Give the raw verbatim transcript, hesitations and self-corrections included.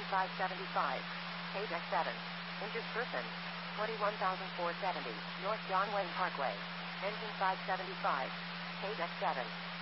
five seventy-five. Page X seven. Injured person. twenty-one thousand four hundred seventy. North John Wayne Parkway. Engine five seventy-five. Page X seven.